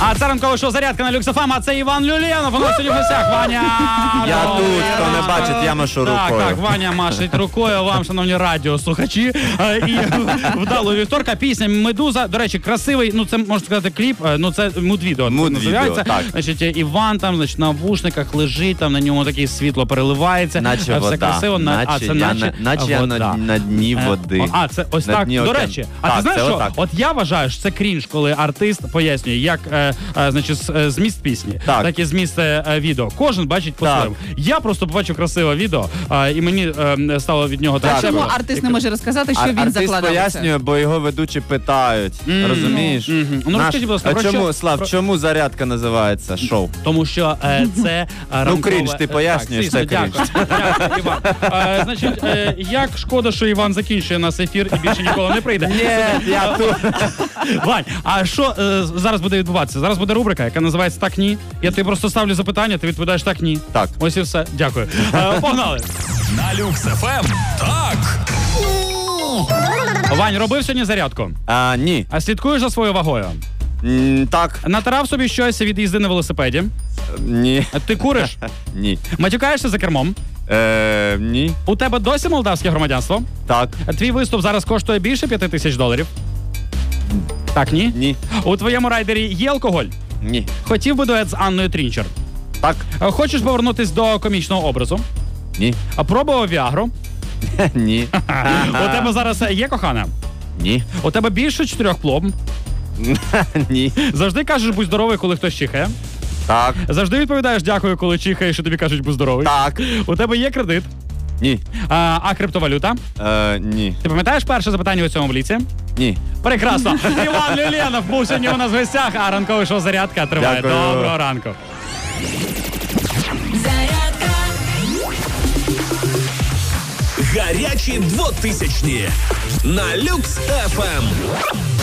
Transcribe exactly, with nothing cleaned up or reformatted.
А це ранкове шоу «Зарядка» на Люкс еф ем, а це Іван Люленов. У нас сьогодні в гостях. Ваня! Я тут, хто не бачить, я машу так, рукою. Так, Ваня машить рукою вам, шановні радіослухачі. І вдало вівторка пісня «Медуза». До речі, красивий, ну це, можна сказати, кліп, ну це муд-відео називається. Значить, Іван там, значить, на навушниках лежить, там на ньому таке світло переливається. Наче все вода. красиво. Наче, а, це я, наче, наче я на, на дні води. А, це ось на так. До океану. речі, а так, ти знаєш що? Отак. От я вважаю, що це крінж, коли артист пояснює, як е, е, значить, е, зміст пісні, так, так і зміст е, відео. Кожен бачить по-своєму. Я просто побачив красиве відео, е, і мені е, стало від нього так. Чому артист не може розказати, що а, він артист закладав? пояснює, бо його ведучі питають. Mm, розумієш? Mm, mm. Ну, розкажіть, будь ласка, а про чому, що? Слав, Про... чому зарядка називається шоу? Тому що е, це ранкове... Ну, крінж, ти пояснюєш, так, це крінж. Дякую, дякую, Іван. Е, значить, е, як шкода, що Іван закінчує нас ефір і більше ніколи не прийде. Ні, я тут. Вань, а що е, зараз буде відбуватися? Зараз буде рубрика, яка називається «Так, ні». Я тобі просто ставлю запитання, ти відповідаєш «так, ні». Так. Ось і все. Дякую. Е, погнали. На Люкс еф ем. Так. Вань, робив сьогодні зарядку? А, ні. А слідкуєш за своєю вагою? М, так. Натирав собі щось від їзди на велосипеді? Ні. Ти куриш? Ні. Матюкаєшся за кермом? Е, ні. У тебе досі молдавське громадянство? Так. Твій виступ зараз коштує більше п'яти тисяч доларів? Так, ні? Ні. У твоєму райдері є алкоголь? Ні. Хотів би дует з Анною Трінчер? Так. Хочеш повернутись до комічного образу? Ні. А пробував Віагру? Ні. У тебе зараз є кохана? Ні. У тебе більше чотирьох пломб? Ні. Завжди кажеш будь здоровий, коли хтось чихає? Так. Завжди відповідаєш дякую, коли чихаєш, і тобі кажуть будь здоровий? Так. У тебе є кредит? Ні. А, а криптовалюта? Е, ні. Ти пам'ятаєш перше запитання у цьому бліці? Ні. Прекрасно. Іван Люленов був сьогодні у нас в гостях, а ранкове шоу «Зарядка» триває. Дякую. Доброго ранку. Гарячі двотисячні. На Люкс еф ем.